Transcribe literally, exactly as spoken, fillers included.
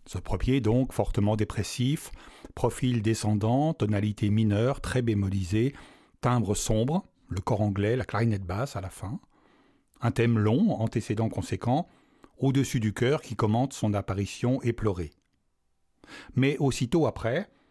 Ce premier donc, fortement dépressif, profil descendant, tonalité mineure, très bémolisée, timbre sombre, le cor anglais, la clarinette basse à la fin, un thème long, antécédent conséquent, au-dessus du chœur qui commente son apparition éplorée. Mais aussitôt après,